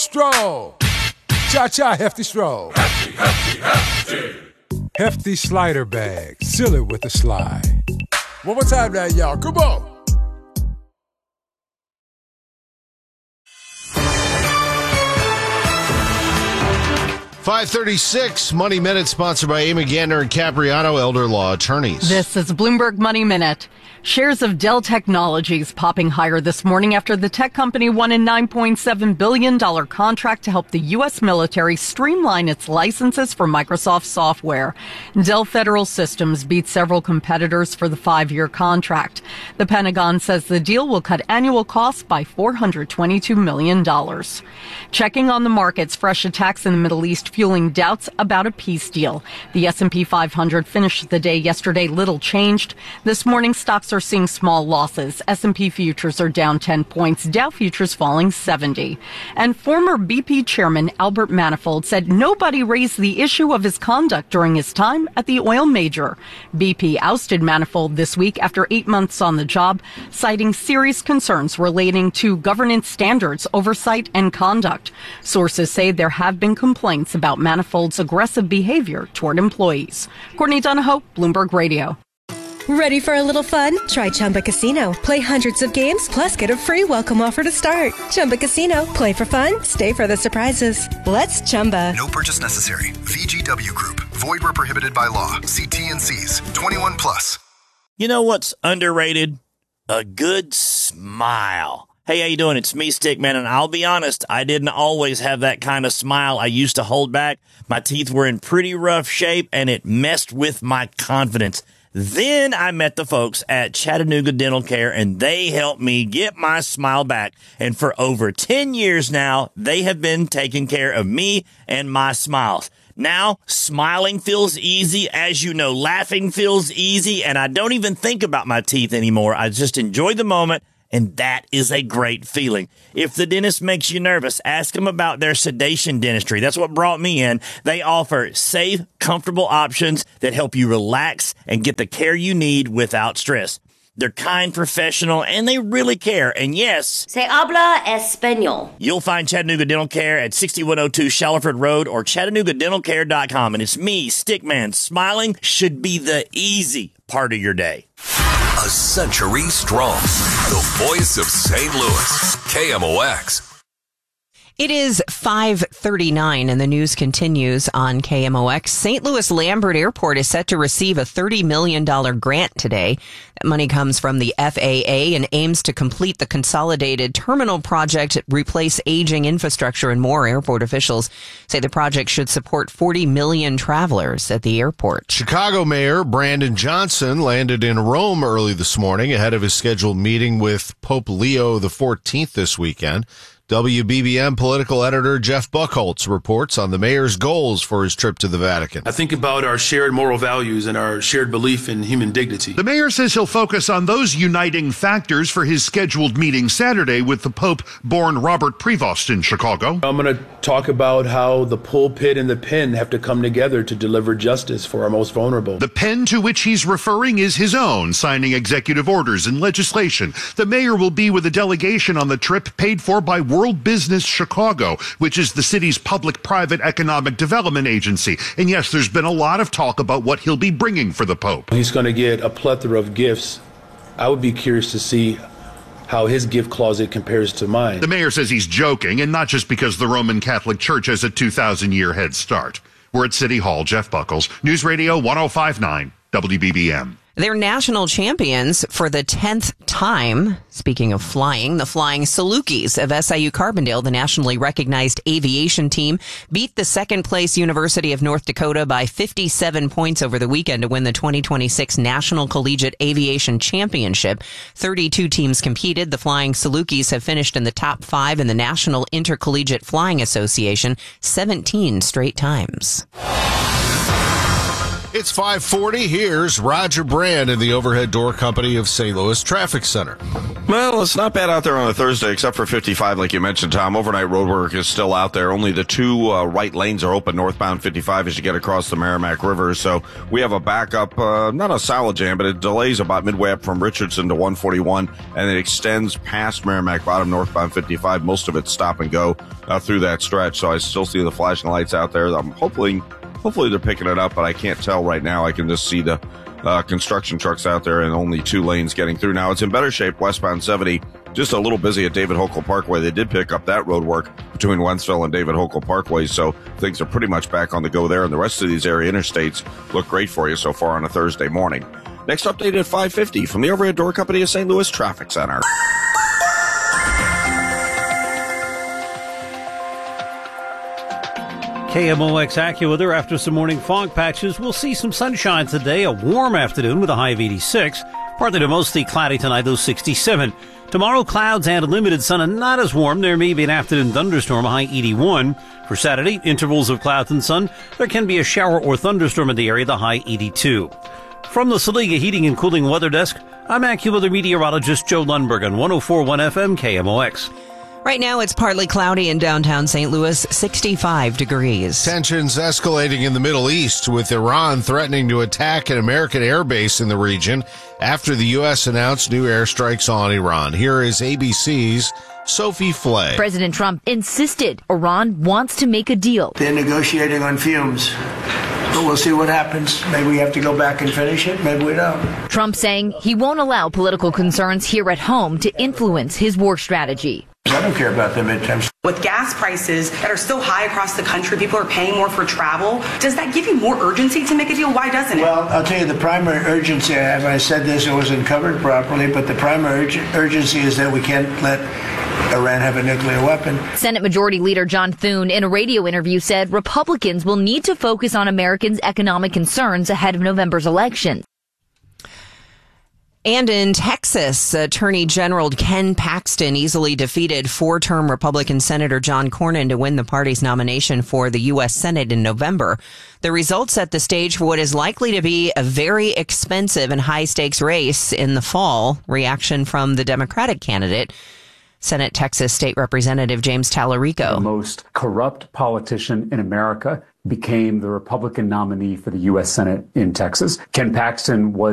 stroll. Cha-cha, hefty stroll. Hefty, hefty, hefty. Hefty slider bag. Seal it with a slide. One more time now, y'all. Come on. .536 Money Minute, sponsored by Amy Gander and Capriano Elder Law Attorneys. This is Bloomberg Money Minute. Shares of Dell Technologies popping higher this morning after the tech company won a $9.7 billion contract to help the U.S. military streamline its licenses for Microsoft software. Dell Federal Systems beat several competitors for the 5-year contract. The Pentagon says the deal will cut annual costs by $422 million. Checking on the markets, fresh attacks in the Middle East fueling doubts about a peace deal. The S&P 500 finished the day yesterday little changed. This morning, stocks are seeing small losses. S&P futures are down 10 points, Dow futures falling 70. And former BP chairman Albert Manifold said nobody raised the issue of his conduct during his time at the oil major. BP ousted Manifold this week after 8 months on the job, citing serious concerns relating to governance standards, oversight, and conduct. Sources say there have been complaints about Manifold's aggressive behavior toward employees. Courtney Donahoe, Bloomberg Radio. Ready for a little fun? Try Chumba Casino. Play hundreds of games, plus get a free welcome offer to start. Chumba Casino. Play for fun. Stay for the surprises. Let's Chumba. No purchase necessary. VGW Group. Void where prohibited by law. See T&Cs. 21 plus. You know what's underrated? A good smile. Hey, how you doing? It's me, Stickman, and I'll be honest, I didn't always have that kind of smile I used to hold back. My teeth were in pretty rough shape, and it messed with my confidence. Then I met the folks at Chattanooga Dental Care, and they helped me get my smile back. And for over 10 years now, they have been taking care of me and my smiles. Now, smiling feels easy. As you know, laughing feels easy, and I don't even think about my teeth anymore. I just enjoy the moment. And that is a great feeling. If the dentist makes you nervous, ask them about their sedation dentistry. That's what brought me in. They offer safe, comfortable options that help you relax and get the care you need without stress. They're kind, professional, and they really care. And yes, Se habla español. You'll find Chattanooga Dental Care at 6102 Shallowford Road or ChattanoogaDentalCare.com. And it's me, Stickman. Smiling should be the easy part of your day. A century strong. The voice of St. Louis. KMOX. It is 5:39 and the news continues on KMOX. St. Louis Lambert Airport is set to receive a $30 million grant today. That money comes from the FAA and aims to complete the consolidated terminal project, replace aging infrastructure, and more. Airport officials say the project should support 40 million travelers at the airport. Chicago Mayor Brandon Johnson landed in Rome early this morning ahead of his scheduled meeting with Pope Leo XIV this weekend. WBBM political editor Jeff Buchholz reports on the mayor's goals for his trip to the Vatican. I think about our shared moral values and our shared belief in human dignity. The mayor says he'll focus on those uniting factors for his scheduled meeting Saturday with the Pope born Robert Prevost in Chicago. I'm going to talk about how the pulpit and the pen have to come together to deliver justice for our most vulnerable. The pen to which he's referring is his own, signing executive orders and legislation. The mayor will be with a delegation on the trip paid for by World Business Chicago, which is the city's public-private economic development agency. And yes, there's been a lot of talk about what he'll be bringing for the Pope. He's going to get a plethora of gifts. I would be curious to see how his gift closet compares to mine. The mayor says he's joking, and not just because the Roman Catholic Church has a 2,000-year head start. We're at City Hall. Jeff Buckles, News Radio 105.9 WBBM. They're national champions for the 10th time. Speaking of flying, the Flying Salukis of SIU Carbondale, the nationally recognized aviation team, beat the second-place University of North Dakota by 57 points over the weekend to win the 2026 National Collegiate Aviation Championship. 32 teams competed. The Flying Salukis have finished in the top 5 in the National Intercollegiate Flying Association 17 straight times. It's 5:40. Here's Roger Brand in the Overhead Door Company of St. Louis Traffic Center. Well, it's not bad out there on a Thursday, except for 55, like you mentioned, Tom. Overnight roadwork is still out there. Only the two right lanes are open northbound 55 as you get across the Merrimack River. So we have a backup, not a solid jam, but it delays about midway up from Richardson to 141, and it extends past Merrimack Bottom northbound 55. Most of it's stop and go through that stretch. So I still see the flashing lights out there. Hopefully they're picking it up, but I can't tell right now. I can just see the construction trucks out there and only two lanes getting through. Now, it's in better shape westbound 70, just a little busy at David Hochul Parkway. They did pick up that road work between Wentzville and David Hochul Parkway, so things are pretty much back on the go there, and the rest of these area interstates look great for you so far on a Thursday morning. Next update at 5:50 from the Overhead Door Company of St. Louis Traffic Center. KMOX AccuWeather. After some morning fog patches, we'll see some sunshine today. A warm afternoon with a high of 86. Partly to mostly cloudy tonight, though 67. Tomorrow, clouds and limited sun and not as warm. There may be an afternoon thunderstorm, a high 81. For Saturday, intervals of clouds and sun. There can be a shower or thunderstorm in the area, the high 82. From the Saliga Heating and Cooling Weather Desk, I'm AccuWeather meteorologist Joe Lundberg on 104.1 FM KMOX. Right now, it's partly cloudy in downtown St. Louis, 65 degrees. Tensions escalating in the Middle East, with Iran threatening to attack an American airbase in the region after the U.S. announced new airstrikes on Iran. Here is ABC's Sophie Flay. President Trump insisted Iran wants to make a deal. They're negotiating on fumes. But we'll see what happens. Maybe we have to go back and finish it. Maybe we don't. Trump saying he won't allow political concerns here at home to influence his war strategy. I don't care about the midterms. With gas prices that are still high across the country, people are paying more for travel. Does that give you more urgency to make a deal? Why doesn't it? Well, I'll tell you, the primary urgency, if I said this, it wasn't covered properly, but the primary urgency is that we can't let Iran have a nuclear weapon. Senate Majority Leader John Thune, in a radio interview, said Republicans will need to focus on Americans' economic concerns ahead of November's election. And in Texas, Attorney General Ken Paxton easily defeated four-term Republican Senator John Cornyn to win the party's nomination for the U.S. Senate in November. The results set the stage for what is likely to be a very expensive and high-stakes race in the fall. Reaction from the Democratic candidate, Senate Texas State Representative James Tallarico. The most corrupt politician in America became the Republican nominee for the U.S. Senate in Texas. Ken Paxton was